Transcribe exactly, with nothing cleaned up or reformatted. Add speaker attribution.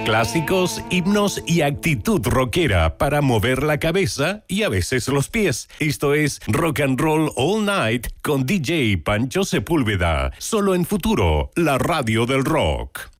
Speaker 1: Clásicos, himnos y actitud rockera para mover la cabeza y a veces los pies. Esto es Rock and Roll All Night con D J Pancho Sepúlveda. Solo en Futuro, la radio del rock.